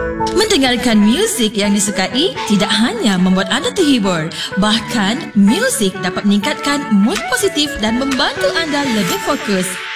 Mendengarkan muzik yang disukai tidak hanya membuat anda terhibur, bahkan muzik dapat meningkatkan mood positif dan membantu anda lebih fokus.